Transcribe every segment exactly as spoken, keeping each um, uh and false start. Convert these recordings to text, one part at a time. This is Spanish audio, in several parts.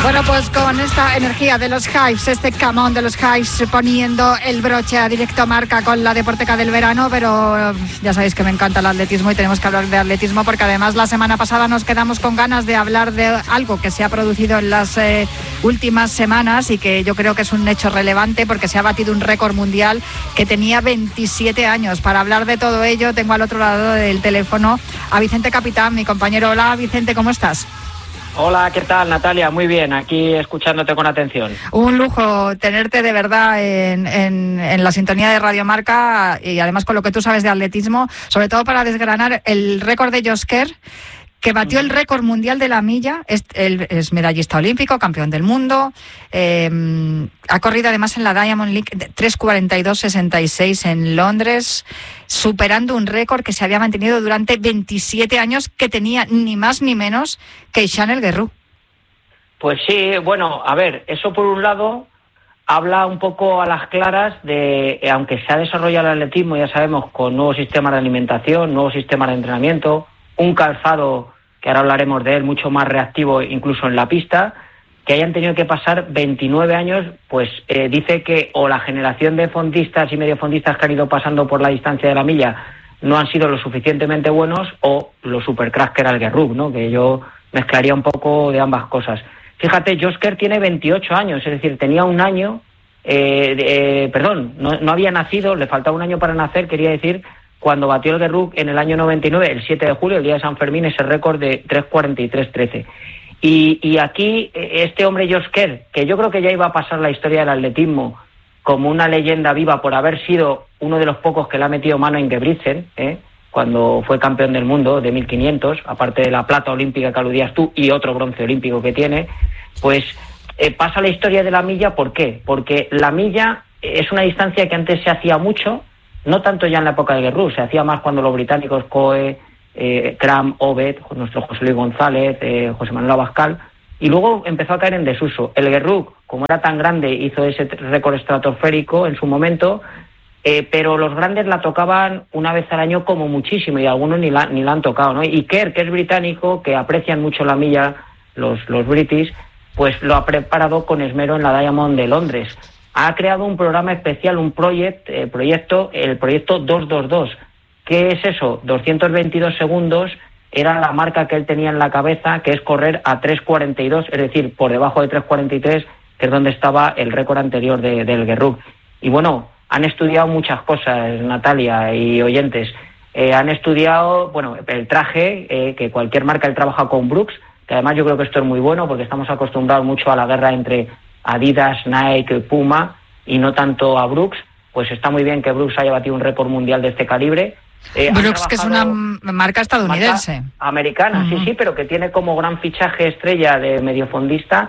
Bueno, pues con esta energía de los Hives, este camón de los Hives poniendo el broche a Directo Marca con la Deporteca del verano, pero ya sabéis que me encanta el atletismo y tenemos que hablar de atletismo porque además la semana pasada nos quedamos con ganas de hablar de algo que se ha producido en las eh, últimas semanas y que yo creo que es un hecho relevante porque se ha batido un récord mundial que tenía veintisiete años. Para hablar de todo ello tengo al otro lado del teléfono a Vicente Capitán, mi compañero. Hola Vicente, ¿cómo estás? Hola, ¿qué tal, Natalia? Muy bien, aquí escuchándote con atención. Un lujo tenerte de verdad en, en, en la sintonía de Radio Marca y además con lo que tú sabes de atletismo, sobre todo para desgranar el récord de Josh Kerr, que batió el récord mundial de la milla. Es, él es medallista olímpico, campeón del mundo, eh, ha corrido además en la Diamond League tres cuarenta y dos sesenta y seis en Londres, superando un récord que se había mantenido durante veintisiete años, que tenía ni más ni menos que Chanel Guerrou. Pues sí, bueno, a ver, eso por un lado habla un poco a las claras de, aunque se ha desarrollado el atletismo, ya sabemos, con nuevos sistemas de alimentación, nuevos sistemas de entrenamiento, un calzado, que ahora hablaremos de él, mucho más reactivo incluso en la pista, que hayan tenido que pasar veintinueve años, pues eh, dice que o la generación de fondistas y mediofondistas que han ido pasando por la distancia de la milla no han sido lo suficientemente buenos, o los supercracks que era el Guerrou, ¿no? Que yo mezclaría un poco de ambas cosas. Fíjate, Josh Kerr tiene veintiocho años, es decir, tenía un año, eh, de, eh, perdón, no, no había nacido, le faltaba un año para nacer, quería decir, cuando batió el Guerrou en el año noventa y nueve, el siete de julio, el día de San Fermín, ese récord de tres cuarenta y tres trece. Y, y aquí, este hombre Josh Kerr, que yo creo que ya iba a pasar la historia del atletismo como una leyenda viva por haber sido uno de los pocos que le ha metido mano a Ingebrigtsen, ¿eh? cuando fue campeón del mundo de mil quinientos, aparte de la plata olímpica que aludías tú y otro bronce olímpico que tiene, pues eh, pasa la historia de la milla. ¿Por qué? Porque la milla es una distancia que antes se hacía mucho, no tanto ya en la época de Guerrou, se hacía más cuando los británicos Coe, eh, Cram, Obed, nuestro José Luis González, eh, José Manuel Abascal, y luego empezó a caer en desuso. El Guerrou, como era tan grande, hizo ese récord estratosférico en su momento, eh, pero los grandes la tocaban una vez al año como muchísimo, y algunos ni la, ni la han tocado, ¿no? Y Kerr, que es británico, que aprecian mucho la milla los, los british, pues lo ha preparado con esmero en la Diamond de Londres. Ha creado un programa especial, un project, eh, proyecto, el proyecto dos dos dos. ¿Qué es eso? doscientos veintidós segundos era la marca que él tenía en la cabeza, que es correr a tres cuarenta y dos, es decir, por debajo de tres cuarenta y tres, que es donde estaba el récord anterior de, del Guerrou. Y bueno, han estudiado muchas cosas, Natalia y oyentes. Eh, han estudiado, bueno, el traje, eh, que cualquier marca, él trabaja con Brooks, que además yo creo que esto es muy bueno porque estamos acostumbrados mucho a la guerra entre Adidas, Nike, Puma y no tanto a Brooks. Pues está muy bien que Brooks haya batido un récord mundial de este calibre. Eh, Brooks, que es una marca estadounidense. Marca americana, uh-huh. sí, sí, pero que tiene como gran fichaje estrella de mediofondista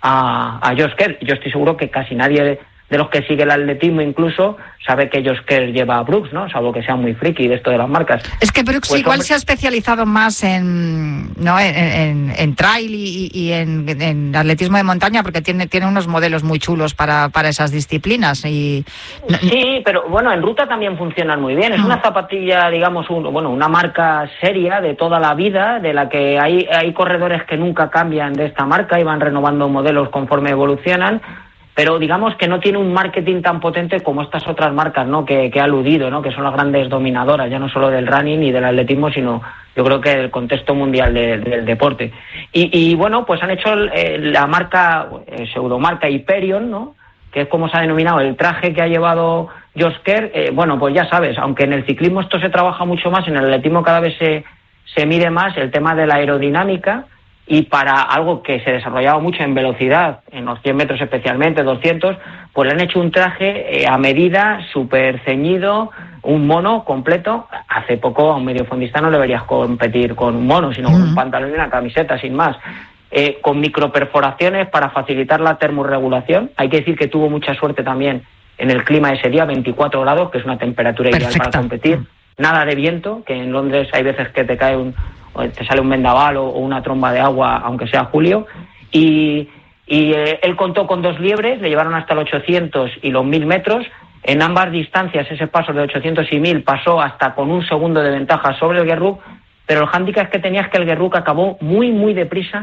a, a Josh Kerr. Yo estoy seguro que casi nadie de, de los que sigue el atletismo incluso sabe que Josh Kerr lleva a Brooks, ¿no? Salvo que sea muy friki de esto de las marcas. Es que Brooks pues, igual hombre... se ha especializado más en no en, en, en trail y, y en, en atletismo de montaña, porque tiene, tiene unos modelos muy chulos para, para esas disciplinas. Y sí, pero bueno, en ruta también funcionan muy bien. Es una zapatilla, digamos, un, bueno, una marca seria de toda la vida, de la que hay, hay corredores que nunca cambian de esta marca y van renovando modelos conforme evolucionan. Pero digamos que no tiene un marketing tan potente como estas otras marcas, ¿no? que, que ha aludido, ¿no? Que son las grandes dominadoras, ya no solo del running y del atletismo, sino yo creo que del contexto mundial de, de, del deporte. Y, y bueno, pues han hecho eh, la marca, eh, pseudomarca Hyperion, ¿no? Que es como se ha denominado el traje que ha llevado Josh Kerr. Eh, bueno, pues ya sabes, aunque en el ciclismo esto se trabaja mucho más, en el atletismo cada vez se, se mide más el tema de la aerodinámica. Y para algo que se desarrollaba mucho en velocidad, en los cien metros especialmente, doscientos, pues le han hecho un traje eh, a medida, súper ceñido, un mono completo. Hace poco a un mediofondista no le verías competir con un mono, sino con un pantalón y una camiseta, sin más. Eh, con microperforaciones para facilitar la termorregulación. Hay que decir que tuvo mucha suerte también en el clima ese día, veinticuatro grados, que es una temperatura ideal Perfecto. Para competir. Nada de viento, que en Londres hay veces que te cae un... te sale un vendaval o una tromba de agua, aunque sea julio, y, y eh, él contó con dos liebres, le llevaron hasta los ochocientos y los mil metros. En ambas distancias, ese paso de ochocientos y mil pasó hasta con un segundo de ventaja sobre el Guerrou, pero el hándicap que tenía es que el Guerrou acabó muy, muy deprisa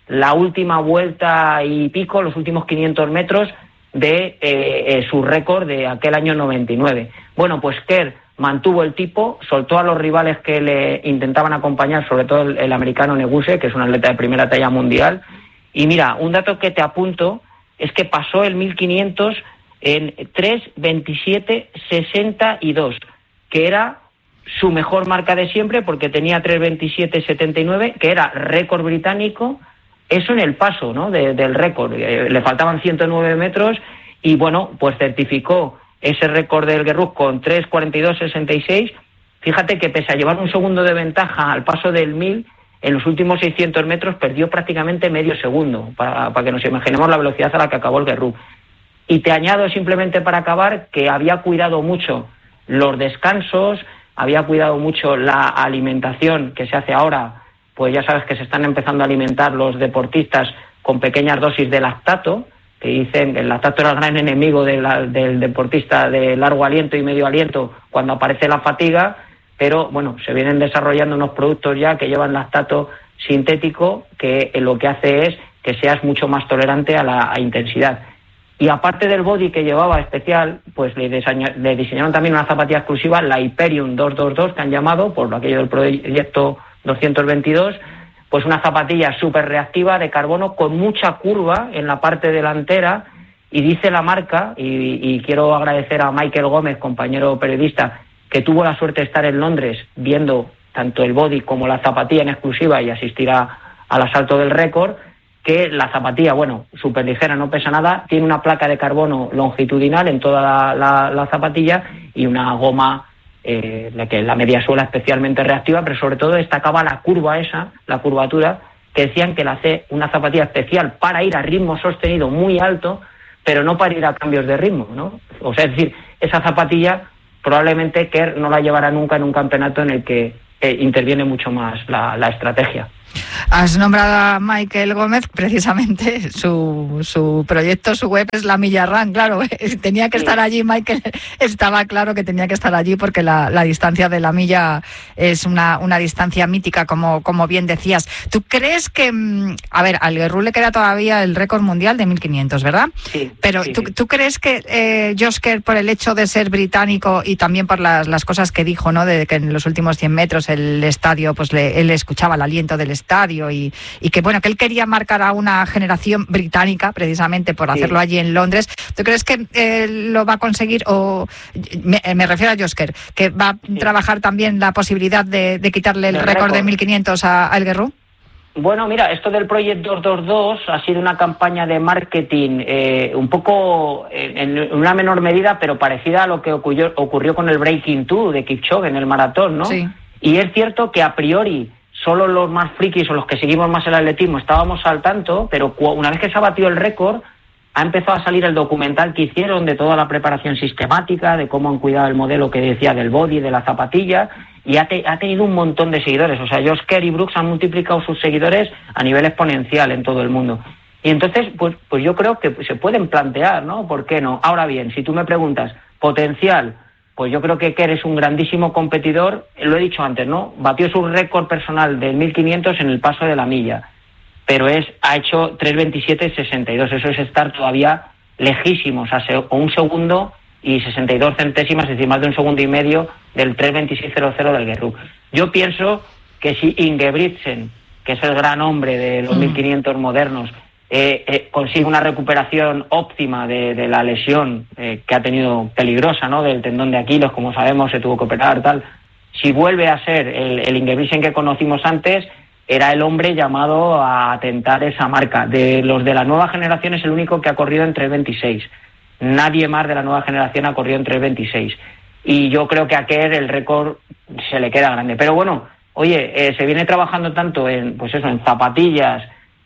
la última vuelta y pico, los últimos quinientos metros de eh, eh, su récord de aquel año noventa y nueve. Bueno, pues Kerr mantuvo el tipo, soltó a los rivales que le intentaban acompañar, sobre todo el, el americano Neguse, que es un atleta de primera talla mundial. Y mira, un dato que te apunto es que pasó el mil quinientos en tres veintisiete sesenta y dos, que era su mejor marca de siempre, porque tenía tres veintisiete setenta y nueve, que era récord británico. Eso en el paso, ¿no?, de, del récord. Eh, le faltaban ciento nueve metros y, bueno, pues certificó ese récord del Guerrero con tres cuarenta y dos sesenta y seis. Fíjate que pese a llevar un segundo de ventaja al paso del mil, en los últimos seiscientos metros perdió prácticamente medio segundo, para, para que nos imaginemos la velocidad a la que acabó el Guerrero. Y te añado simplemente para acabar que había cuidado mucho los descansos, había cuidado mucho la alimentación que se hace ahora. Pues ya sabes que se están empezando a alimentar los deportistas con pequeñas dosis de lactato, que dicen que el lactato era el gran enemigo de la, del deportista de largo aliento y medio aliento cuando aparece la fatiga, pero bueno, se vienen desarrollando unos productos ya que llevan lactato sintético, que lo que hace es que seas mucho más tolerante a la a intensidad. Y aparte del body que llevaba especial, pues le, diseña, le diseñaron también una zapatilla exclusiva, la Hyperion doscientos veintidós, que han llamado, por aquello del proyecto doscientos veintidós, pues una zapatilla súper reactiva de carbono con mucha curva en la parte delantera, y dice la marca, y, y quiero agradecer a Michael Gómez, compañero periodista, que tuvo la suerte de estar en Londres viendo tanto el body como la zapatilla en exclusiva y asistir a, al asalto del récord, que la zapatilla, bueno, súper ligera, no pesa nada, tiene una placa de carbono longitudinal en toda la, la, la zapatilla y una goma, eh, la que la media suela especialmente reactiva, pero sobre todo destacaba la curva esa, la curvatura, que decían que la hace una zapatilla especial para ir a ritmo sostenido muy alto, pero no para ir a cambios de ritmo, ¿no? O sea, es decir, esa zapatilla probablemente Kerr no la llevará nunca en un campeonato en el que eh, interviene mucho más la, la estrategia. Has nombrado a Michael Gómez, precisamente su, su proyecto, su web es La Milla Run, claro, tenía que estar allí, Michael, estaba claro que tenía que estar allí porque la, la distancia de la milla es una, una distancia mítica, como, como bien decías. ¿Tú crees que, a ver, al Guerrero le queda todavía el récord mundial de mil quinientos, ¿verdad? Sí. Pero sí, ¿tú, sí. ¿tú crees que eh, Josh Kerr, por el hecho de ser británico y también por las, las cosas que dijo, ¿no?, de que en los últimos cien metros el estadio, pues le, él escuchaba el aliento del estadio y, y que bueno, que él quería marcar a una generación británica precisamente por Sí. hacerlo allí en Londres? ¿Tú crees que eh, lo va a conseguir? O me, me refiero a Josh Kerr, que va a Sí. trabajar también la posibilidad de, de quitarle el Del récord de récord. mil quinientos a, a El Guerrero. Bueno, mira, esto del Project doscientos veintidós ha sido una campaña de marketing eh, un poco en, en una menor medida, pero parecida a lo que ocurrió, ocurrió con el Breaking dos de Kipchoge en el maratón, ¿no? Sí. Y es cierto que a priori solo los más frikis o los que seguimos más el atletismo estábamos al tanto, pero una vez que se ha batido el récord, ha empezado a salir el documental que hicieron de toda la preparación sistemática, de cómo han cuidado el modelo que decía del body, de la zapatilla, y ha, te, ha tenido un montón de seguidores. O sea, Josh Kerr y Brooks han multiplicado sus seguidores a nivel exponencial en todo el mundo. Y entonces, pues, pues yo creo que se pueden plantear, ¿no? ¿Por qué no? Ahora bien, si tú me preguntas, potencial, pues yo creo que Kerr es un grandísimo competidor. Lo he dicho antes, ¿no? Batió su récord personal del mil quinientos en el paso de la milla, pero es ha hecho tres veintisiete sesenta y dos. Eso es estar todavía lejísimos, a se, un segundo y sesenta y dos centésimas, es decir, más de un segundo y medio del tres veintiséis cero cero del Guerrero. Yo pienso que si Ingebrigtsen, que es el gran hombre de los mm. mil quinientos modernos, eh, eh, consigue una recuperación óptima de, de la lesión eh, que ha tenido peligrosa, ¿no?, del tendón de Aquiles, como sabemos, se tuvo que operar, tal. Si vuelve a ser el, el Ingebrigtsen que conocimos antes, era el hombre llamado a atentar esa marca. De los de la nueva generación es el único que ha corrido en tres veintiséis. Nadie más de la nueva generación ha corrido en tres veintiséis. Y yo creo que a Kerr el récord se le queda grande. Pero bueno, oye, eh, se viene trabajando tanto en, pues eso, en zapatillas,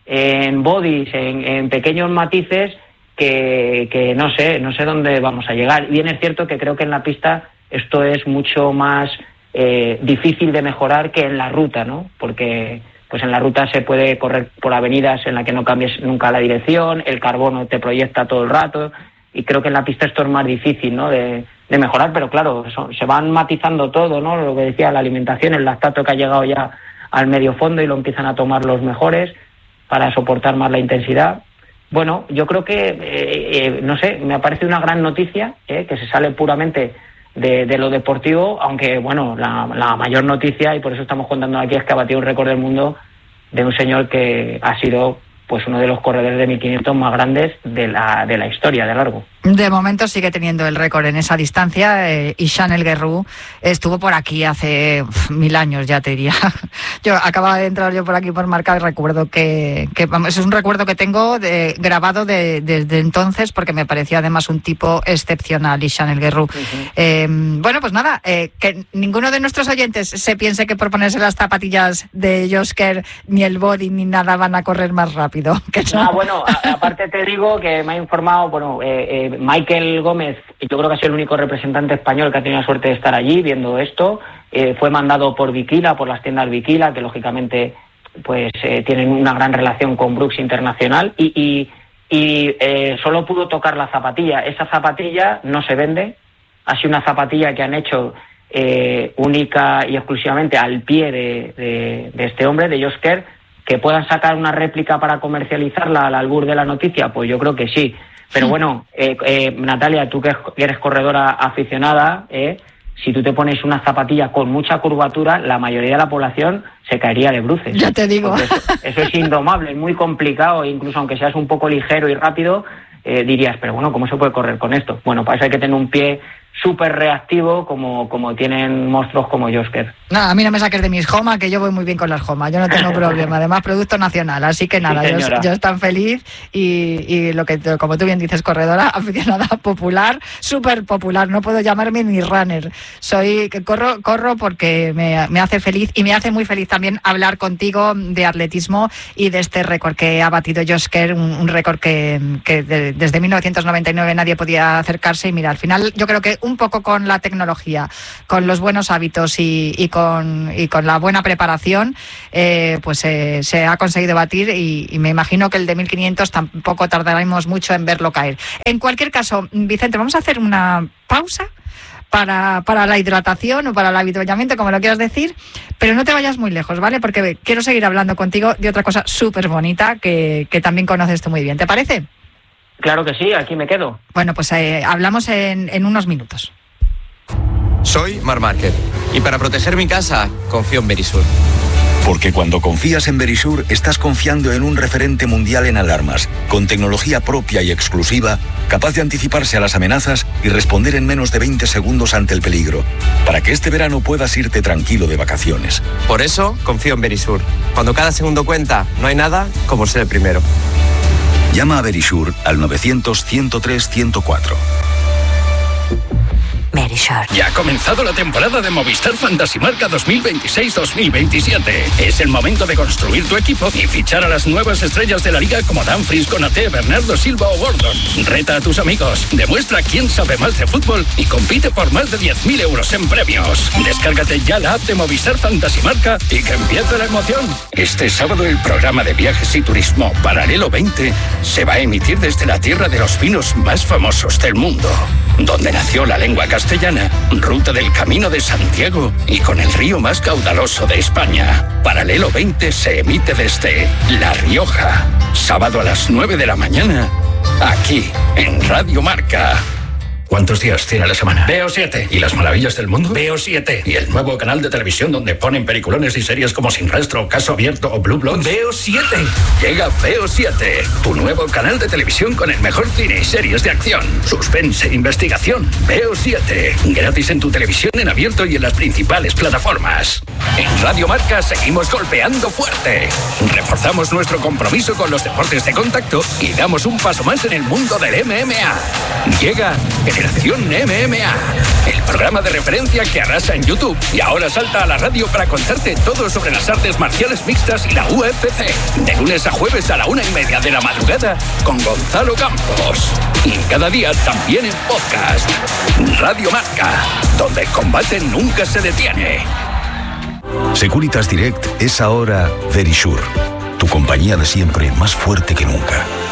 en bodies, en, en pequeños matices, que, que no sé, no sé dónde vamos a llegar. Bien es cierto que creo que en la pista esto es mucho más eh, difícil de mejorar que en la ruta, ¿no? Porque pues en la ruta se puede correr por avenidas en la que no cambies nunca la dirección, el carbono te proyecta todo el rato, y creo que en la pista esto es más difícil, ¿no?, de, de mejorar, pero claro, eso, se van matizando todo, ¿no? Lo que decía, la alimentación, el lactato que ha llegado ya al medio fondo y lo empiezan a tomar los mejores. para soportar más la intensidad. Bueno, yo creo que, eh, eh, no sé, me parece una gran noticia, eh, que se sale puramente de, de lo deportivo, aunque, bueno, la, la mayor noticia, y por eso estamos contando aquí, es que ha batido un récord del mundo de un señor que ha sido pues uno de los corredores de mil quinientos más grandes de la, de la historia, de largo. De momento sigue teniendo el récord en esa distancia, eh, y Ishan El Guerrou estuvo por aquí hace uf, mil años, ya te diría. Yo acababa de entrar yo por aquí por Marca y recuerdo que, que vamos, es un recuerdo que tengo de, grabado de, desde entonces, porque me parecía además un tipo excepcional, Ishan El Guerrou. Uh-huh. Eh, bueno, pues nada, eh, que ninguno de nuestros oyentes se piense que por ponerse las zapatillas de Josh Kerr ni el body ni nada van a correr más rápido. Que no. Ah, bueno, a, aparte te digo que me ha informado, bueno, eh, eh, Michael Gómez, yo creo que ha sido el único representante español que ha tenido la suerte de estar allí viendo esto. Eh, fue mandado por Bikila, por las tiendas Bikila, que lógicamente pues eh, tienen una gran relación con Brooks Internacional, y, y, y eh, solo pudo tocar la zapatilla. Esa zapatilla no se vende, ha sido una zapatilla que han hecho eh, única y exclusivamente al pie de, de, de este hombre, de Josh Kerr. ¿Que puedan sacar una réplica para comercializarla al albur de la noticia? Pues yo creo que sí. Pero bueno, eh, eh, Natalia, tú que eres corredora aficionada, eh, si tú te pones una zapatilla con mucha curvatura, la mayoría de la población se caería de bruces. Ya te digo. Eso, eso es indomable, es muy complicado, incluso aunque seas un poco ligero y rápido, eh, dirías, pero bueno, ¿cómo se puede correr con esto? Bueno, para eso hay que tener un pie súper reactivo como, como tienen monstruos como Josh Kerr. Nada, a mí no me saques de mis Homa, que yo voy muy bien con las Homa, yo no tengo problema, además producto nacional, así que nada, sí, yo, yo estoy feliz y, y lo que, como tú bien dices, corredora aficionada popular, súper popular, no puedo llamarme ni runner, soy que corro, corro porque me, me hace feliz, y me hace muy feliz también hablar contigo de atletismo y de este récord que ha batido Josh Kerr, un, un récord que, que de, desde mil novecientos noventa y nueve nadie podía acercarse, y mira, al final yo creo que un poco con la tecnología, con los buenos hábitos y, y, con, y con la buena preparación, eh, pues eh, se ha conseguido batir, y, y me imagino que el de mil quinientos tampoco tardaremos mucho en verlo caer. En cualquier caso, Vicente, vamos a hacer una pausa para, para la hidratación o para el avituallamiento, como lo quieras decir, pero no te vayas muy lejos, ¿vale? Porque quiero seguir hablando contigo de otra cosa súper bonita que, que también conoces tú muy bien. ¿Te parece? Claro que sí, aquí me quedo. Bueno, pues eh, hablamos en, en unos minutos. Soy Marc Márquez y para proteger mi casa confío en Verisur. Porque cuando confías en Verisur estás confiando en un referente mundial en alarmas, con tecnología propia y exclusiva, capaz de anticiparse a las amenazas y responder en menos de veinte segundos ante el peligro, para que este verano puedas irte tranquilo de vacaciones. Por eso confío en Verisur. Cuando cada segundo cuenta, no hay nada como ser el primero. Llama a Verisur al novecientos, ciento tres, ciento cuatro. Verisur. Ya ha comenzado la temporada de Movistar Fantasy Marca dos mil veintiséis dos mil veintisiete. Es el momento de construir tu equipo y fichar a las nuevas estrellas de la liga como Dumfries, Konaté, Bernardo Silva o Gordon. Reta a tus amigos, demuestra quién sabe más de fútbol y compite por más de diez mil euros en premios. Descárgate ya la app de Movistar Fantasy Marca y que empiece la emoción. Este sábado el programa de viajes y turismo Paralelo veinte se va a emitir desde la tierra de los vinos más famosos del mundo, donde nació la lengua castellana, ruta del Camino de Santiago y con el río más caudaloso de España. Paralelo veinte se emite desde La Rioja, sábado a las nueve de la mañana, aquí en Radio Marca. ¿Cuántos días tiene la semana? Veo siete. ¿Y las maravillas del mundo? Veo siete. ¿Y el nuevo canal de televisión donde ponen peliculones y series como Sin Rastro, Caso Abierto o Blue Bloods? Veo siete. Llega Veo siete, tu nuevo canal de televisión con el mejor cine y series de acción, suspense e investigación. Veo siete. Gratis en tu televisión en abierto y en las principales plataformas. En Radio Marca seguimos golpeando fuerte. Reforzamos nuestro compromiso con los deportes de contacto y damos un paso más en el mundo del M M A. Llega Generación M M A, el programa de referencia que arrasa en YouTube y ahora salta a la radio para contarte todo sobre las artes marciales mixtas y la U F C. De lunes a jueves a la una y media de la madrugada con Gonzalo Campos. Y cada día también en podcast. Radio Marca, donde el combate nunca se detiene. Securitas Direct es ahora Verisur, tu compañía de siempre más fuerte que nunca.